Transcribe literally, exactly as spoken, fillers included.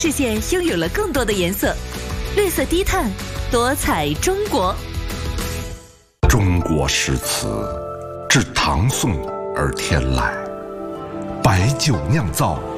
世界拥有了更多的颜色，绿色低碳，多彩中国。 中国诗词，自唐宋而天来，白酒酿造